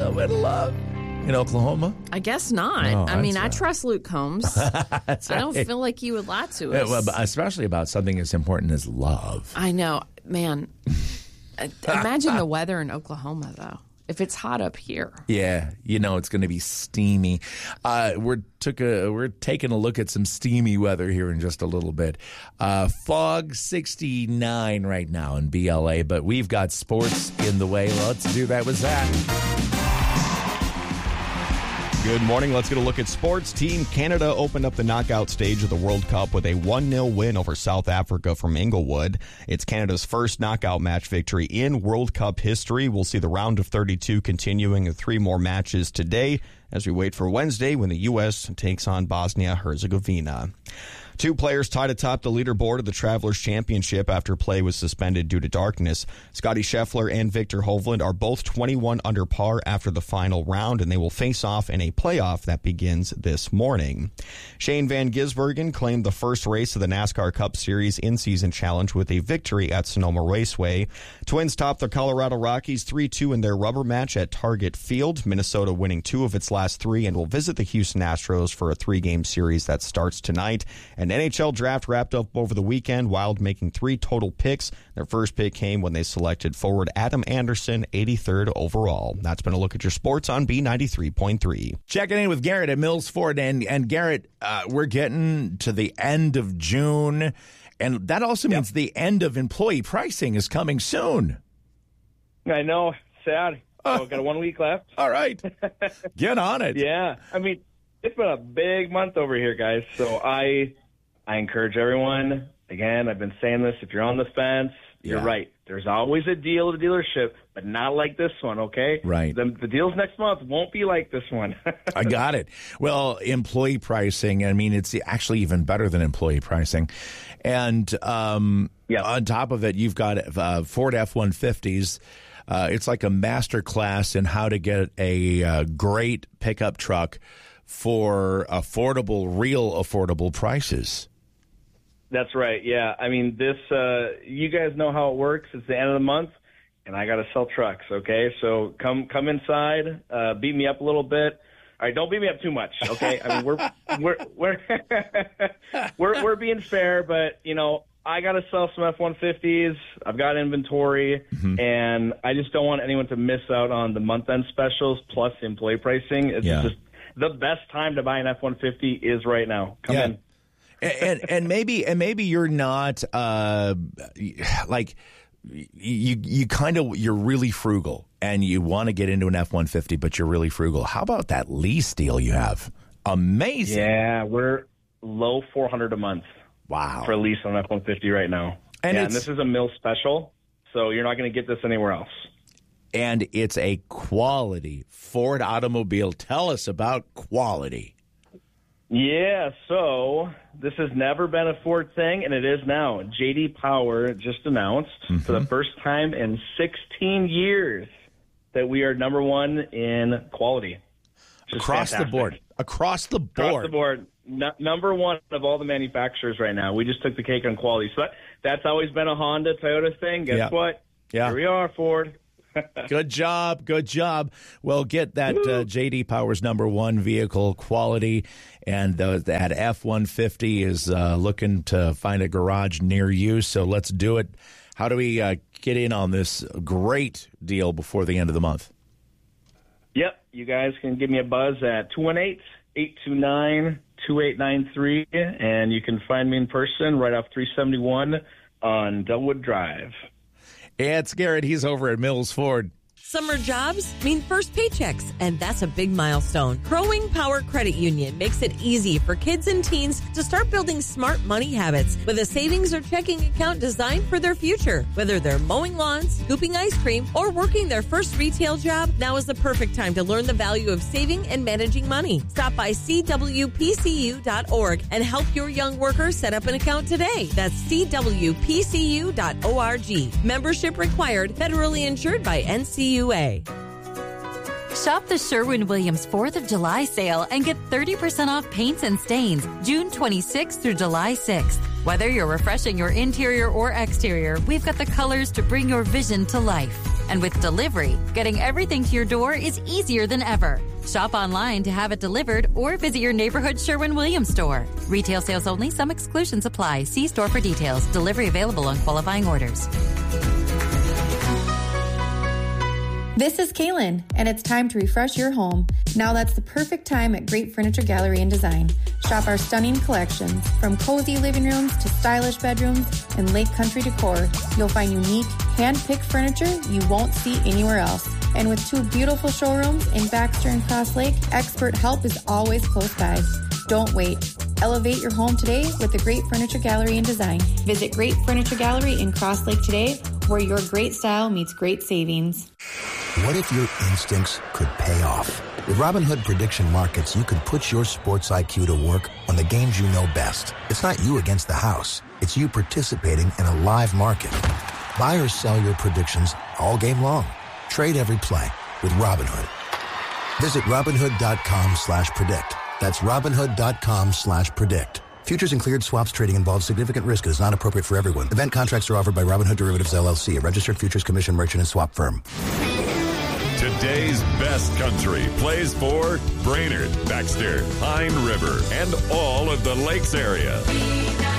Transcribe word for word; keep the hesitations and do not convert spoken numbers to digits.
little bit of love in Oklahoma? I guess not. Oh, I mean, that's I right. trust Luke Combs. That's I don't right. feel like you would lie to Yeah, us. well, but especially about something as important as love. I know. Man, uh, imagine the weather in Oklahoma, though. If it's hot up here. Yeah, you know it's going to be steamy. Uh, we're took a we're taking a look at some steamy weather here in just a little bit. Uh, fog sixty-nine right now in B L A, but we've got sports in the way. Let's do that with Zach. Good morning. Let's get a look at sports. Team Canada opened up the knockout stage of the World Cup with a one nil win over South Africa from Inglewood. It's Canada's first knockout match victory in World Cup history. We'll see the round of thirty-two continuing with three more matches today as we wait for Wednesday when the U S takes on Bosnia-Herzegovina. Two players tied atop the leaderboard of the Travelers Championship after play was suspended due to darkness. Scotty Scheffler and Victor Hovland are both twenty-one under par after the final round, and they will face off in a playoff that begins this morning. Shane Van Gisbergen claimed the first race of the NASCAR Cup Series in-season challenge with a victory at Sonoma Raceway. Twins topped the Colorado Rockies three two in their rubber match at Target Field, Minnesota winning two of its last three, and will visit the Houston Astros for a three-game series that starts tonight. And N H L draft wrapped up over the weekend, Wild making three total picks. Their first pick came when they selected forward Adam Anderson, eighty-third overall. That's been a look at your sports on B ninety-three point three. Checking in with Garrett at Mills Ford. And, and Garrett, uh, we're getting to the end of June, and that also means Yep. the end of employee pricing is coming soon. I know. Sad. Oh, got a one week left. All right. Get on it. Yeah. I mean, it's been a big month over here, guys. So I I encourage everyone, again, I've been saying this, if you're on the fence, you're Yeah. right. There's always a deal at the dealership, but not like this one, okay? Right. The, the deals next month won't be like this one. I got it. Well, employee pricing, I mean, it's actually even better than employee pricing. And um, Yeah. on top of it, you've got uh, Ford F one fifties. Uh, it's like a master class in how to get a uh, great pickup truck for affordable, real affordable prices. That's right, yeah. I mean, this, uh, you guys know how it works. It's the end of the month, and I got to sell trucks, okay? So come come inside, uh, beat me up a little bit. All right, don't beat me up too much, okay? I mean, we're we're we're we're, we're being fair, but, you know, I got to sell some F one fifties. I've got inventory, Mm-hmm. and I just don't want anyone to miss out on the month-end specials plus employee pricing. It's Yeah. just the best time to buy an F one fifty is right now. Come Yeah. in. and and maybe and maybe you're not uh, like you you kind of you're really frugal and you want to get into an F one fifty, but you're really frugal. How about that lease deal you have? Amazing! Yeah, we're low four hundred a month Wow. for a lease on F one fifty right now. And yeah, it's- and this is a mill special, so you're not going to get this anywhere else. And it's a quality Ford automobile. Tell us about quality. Yeah, so this has never been a Ford thing, and it is now. J D Power just announced for the first time in sixteen years that we are number one in quality. Just Across the fantastic. board. Across the board. Across the board. No, number one of all the manufacturers right now. We just took the cake on quality. So that, that's always been a Honda, Toyota thing. Guess Yeah. what? Yeah. Here we are, Ford. Good job. Good job. Well, get that uh, J D Power's number one vehicle quality, and uh, that F one fifty is uh, looking to find a garage near you. So let's do it. How do we uh, get in on this great deal before the end of the month? Yep. You guys can give me a buzz at two one eight, eight two nine, two eight nine three, and you can find me in person right off three seventy-one on Delwood Drive. It's Garrett. He's over at Mills Ford. Summer jobs mean first paychecks, and that's a big milestone. Growing Power Credit Union makes it easy for kids and teens to start building smart money habits with a savings or checking account designed for their future. Whether they're mowing lawns, scooping ice cream, or working their first retail job, now is the perfect time to learn the value of saving and managing money. Stop by C W P C U dot org and help your young workers set up an account today. That's C W P C U dot org. Membership required, federally insured by N C U A. Shop the Sherwin-Williams fourth of July sale and get thirty percent off paints and stains June twenty-sixth through July sixth. Whether you're refreshing your interior or exterior, we've got the colors to bring your vision to life. And with delivery, getting everything to your door is easier than ever. Shop online to have it delivered or visit your neighborhood Sherwin-Williams store. Retail sales only. Some exclusions apply. See store for details. Delivery available on qualifying orders. This is Kaylin, and it's time to refresh your home. Now that's the perfect time at Great Furniture Gallery and Design. Shop our stunning collections. From cozy living rooms to stylish bedrooms and lake country decor, you'll find unique, hand-picked furniture you won't see anywhere else. And with two beautiful showrooms in Baxter and Cross Lake, expert help is always close by. Don't wait. Elevate your home today with the Great Furniture Gallery and Design. Visit Great Furniture Gallery in Cross Lake today, where your great style meets great savings. What if your instincts could pay off? With Robinhood Prediction Markets, you could put your sports I Q to work on the games you know best. It's not you against the house. It's you participating in a live market. Buy or sell your predictions all game long. Trade every play with Robinhood. Visit Robinhood.com slash predict. That's Robinhood.com slash predict. Futures and cleared swaps trading involves significant risk and is not appropriate for everyone. Event contracts are offered by Robinhood Derivatives, L L C, a registered futures commission merchant and swap firm. Today's best country plays for Brainerd, Baxter, Pine River, and all of the Lakes area.